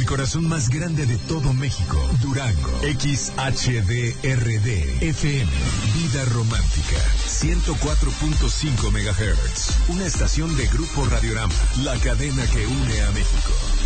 corazón más grande de todo México, Durango. XHDRD FM, Vida Romántica, 104.5 MHz. Una estación de Grupo Radiorama, la cadena que une a México.